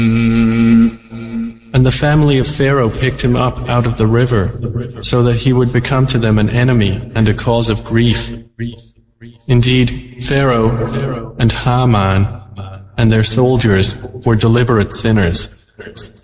And the family of Pharaoh picked him up out of the river, so that he would become to them an enemy and a cause of grief. Indeed, Pharaoh and Haman and their soldiers were deliberate sinners.